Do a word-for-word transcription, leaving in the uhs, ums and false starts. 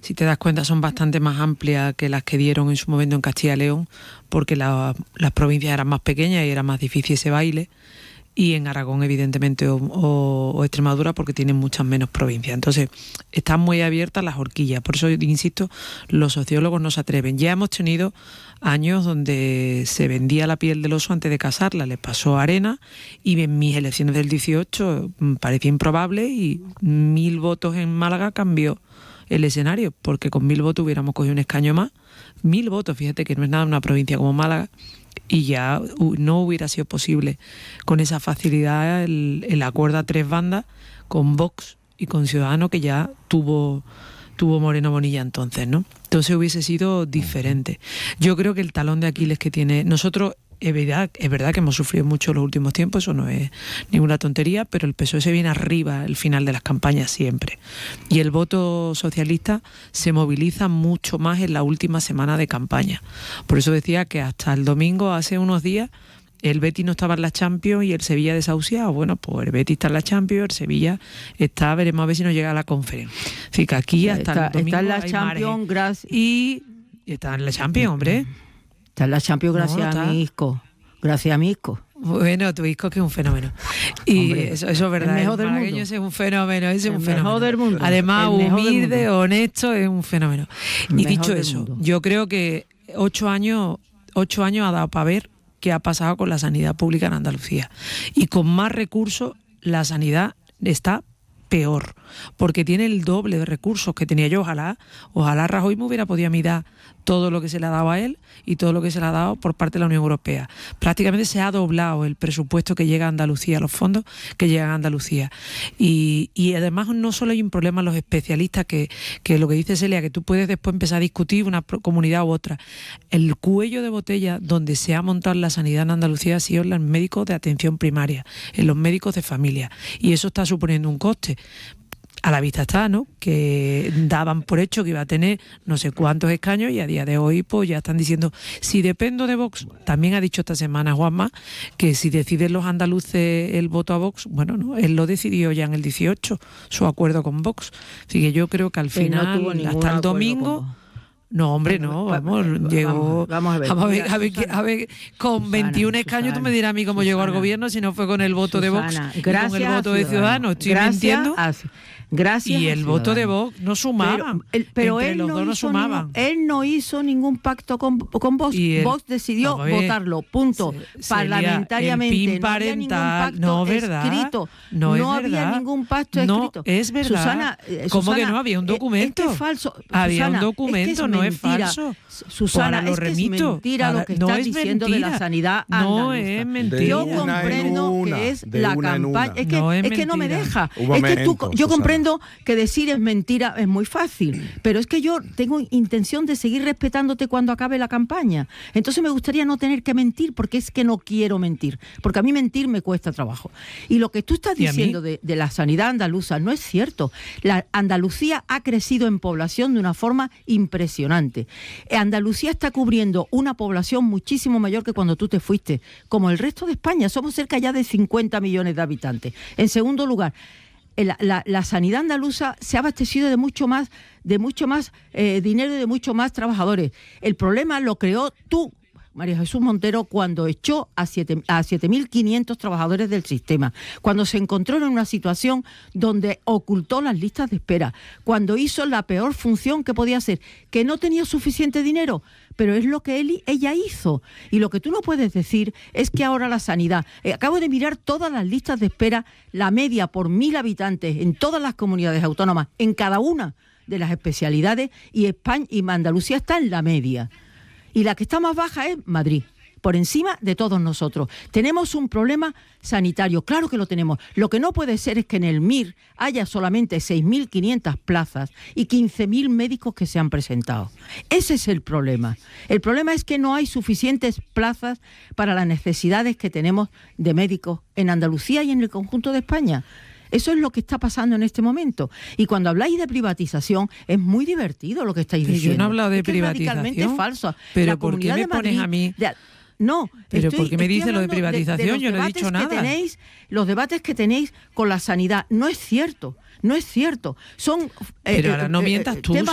si te das cuenta, son bastante más amplias que las que dieron en su momento en Castilla y León, porque la, las provincias eran más pequeñas y era más difícil ese baile. Y en Aragón, evidentemente, o, o, o Extremadura, porque tienen muchas menos provincias. Entonces, están muy abiertas las horquillas. Por eso, insisto, los sociólogos no se atreven. Ya hemos tenido años donde se vendía la piel del oso antes de cazarla. Le pasó a Arena, y en mis elecciones del dieciocho parecía improbable, y mil votos en Málaga cambió el escenario, porque con mil votos hubiéramos cogido un escaño más. Mil votos, fíjate que no es nada en una provincia como Málaga, y ya no hubiera sido posible con esa facilidad el, el acuerdo a tres bandas con Vox y con Ciudadanos, que ya tuvo tuvo Moreno Bonilla entonces, ¿no? Entonces hubiese sido diferente. Yo creo que el talón de Aquiles que tiene nosotros, es verdad, es verdad que hemos sufrido mucho en los últimos tiempos, eso no es ninguna tontería, pero el P S O E se viene arriba al final de las campañas siempre. Y el voto socialista se moviliza mucho más en la última semana de campaña. Por eso decía que hasta el domingo, hace unos días, el Betis no estaba en la Champions y el Sevilla desahuciado. Bueno, pues el Betis está en la Champions, el Sevilla está, veremos a ver si nos llega a la conferencia. Así que aquí hasta está, el domingo está en la hay Champions, gracias. Y está en la Champions, hombre. Está en la Champions gracias no, a mi Isco. Gracias a mi Isco. Bueno, tu Isco que es un fenómeno. Y Hombre, eso, eso es verdad. el mejor el del mundo. Ese es un fenómeno, ese es un El fenómeno. mejor del mundo. Además, El mejor del humilde, mundo. honesto, es un fenómeno. El Y mejor dicho del eso, mundo. yo creo que ocho años, ocho años ha dado para ver qué ha pasado con la sanidad pública en Andalucía. Y con más recursos, la sanidad está peor, porque tiene el doble de recursos que tenía yo. Ojalá, ojalá Rajoy me hubiera podido mirar todo lo que se le ha dado a él y todo lo que se le ha dado por parte de la Unión Europea. Prácticamente se ha doblado el presupuesto que llega a Andalucía, los fondos que llegan a Andalucía. Y, y además no solo hay un problema en los especialistas, que, que lo que dice Celia, que tú puedes después empezar a discutir una comunidad u otra. El cuello de botella donde se ha montado la sanidad en Andalucía ha sido en los médicos de atención primaria, en los médicos de familia. Y eso está suponiendo un coste. A la vista está, ¿no?, que daban por hecho que iba a tener no sé cuántos escaños, y a día de hoy pues ya están diciendo, si dependo de Vox. También ha dicho esta semana Juanma que si deciden los andaluces el voto a Vox, bueno, no, él lo decidió ya en el dieciocho, su acuerdo con Vox. Así que yo creo que al final, no hasta el domingo... No, hombre, no, vamos, vamos llegó... Vamos a ver, vamos a ver, mira, a ver, Susana, a ver, con Susana, veintiún escaños, Susana, tú me dirás a mí cómo Susana, llegó al gobierno si no fue con el voto Susana, de Vox y gracias con el voto de Ciudadanos. ¿Estoy gracias mintiendo? A, gracias y el voto de Ciudadanos. Vox no sumaban. Pero, el, pero Entre él, los no dos no hizo sumaban. ningún, él no hizo ningún pacto con, con Vox. Y él- Vox decidió vamos a ver, votarlo, punto. Ce- Parlamentariamente. Celia, el PIN no había ningún parental, pacto no, ¿verdad? escrito. No es había verdad. ningún pacto No, escrito. es verdad. Susana, eh, ¿Cómo que Susana, no? Había un eh, documento. Es que es falso. Había Susana, un documento, es que es no es mentira. falso. Susana, Ahora lo es que remito. es mentira Ahora, lo que no estás es diciendo de mentira. la sanidad No andaluza. es mentira. Yo De una en comprendo una, que es de la una en campaña. una. Es que, No es es que no me mentira. deja. Un es que tú, momento, yo Susana. comprendo que decir es mentira es muy fácil, pero es que yo tengo intención de seguir respetándote cuando acabe la campaña. Entonces me gustaría no tener que mentir, porque es que no quiero mentir, porque a mí mentir me cuesta trabajo. Y lo que tú estás ¿Y a mí? diciendo de, de la sanidad andaluza no es cierto. La Andalucía ha crecido en población de una forma impresionante. Andalucía está cubriendo una población muchísimo mayor que cuando tú te fuiste, como el resto de España. Somos cerca ya de cincuenta millones de habitantes. En segundo lugar, La, la, la sanidad andaluza se ha abastecido de mucho más, de mucho más eh, dinero y de mucho más trabajadores. El problema lo creó tú, María Jesús Montero, cuando echó a siete mil quinientos trabajadores del sistema, cuando se encontró en una situación donde ocultó las listas de espera, cuando hizo la peor función que podía hacer, que no tenía suficiente dinero, pero es lo que él, ella hizo. Y lo que tú no puedes decir es que ahora la sanidad... Eh, acabo de mirar todas las listas de espera, la media por mil habitantes en todas las comunidades autónomas, en cada una de las especialidades, y España y Andalucía está en la media. Y la que está más baja es Madrid, por encima de todos nosotros. Tenemos un problema sanitario, claro que lo tenemos. Lo que no puede ser es que en el M I R haya solamente seis mil quinientas plazas y quince mil médicos que se han presentado. Ese es el problema. El problema es que no hay suficientes plazas para las necesidades que tenemos de médicos en Andalucía y en el conjunto de España. Eso es lo que está pasando en este momento. Y cuando habláis de privatización, es muy divertido lo que estáis Pero diciendo. yo no he hablado de es que privatización. Es radicalmente falso. Pero La ¿por qué Comunidad me de pones Madrid, a mí? de, no, Pero estoy, ¿por qué me estoy dices lo de hablando privatización? De, de Yo no he debates dicho que nada. Tenéis, los debates que tenéis con la sanidad. No es cierto. No es cierto. Son Pero eh, ahora no eh, mientas eh, tú, temas